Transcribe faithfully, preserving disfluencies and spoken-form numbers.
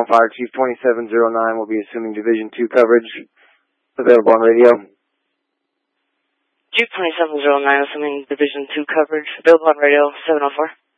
Fire Chief twenty-seven oh nine will be assuming Division two coverage. Available on radio. Chief twenty-seven oh nine assuming Division two coverage. Available on radio, seven oh four.